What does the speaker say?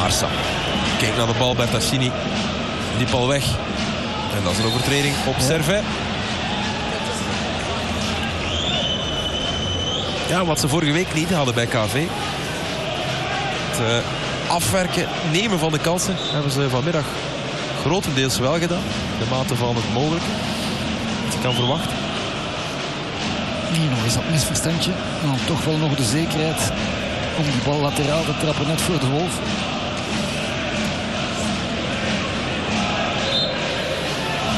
Barça. Kijk naar de bal, Bertassini. Die bal weg. En dat is een overtreding op Servet. Ja, wat ze vorige week niet hadden bij KV. Het afwerken, nemen van de kansen hebben ze vanmiddag grotendeels wel gedaan. De mate van het mogelijke. Dat je kan verwachten. Hier nog eens dat misverstandje. Dan toch wel nog de zekerheid om die bal lateraal te trappen net voor de Wolf.